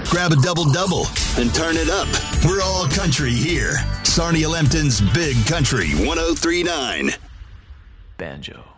grab a double-double, and turn it up. We're all country here. Sarnia Lempton's Big Country 103.9. Banjo.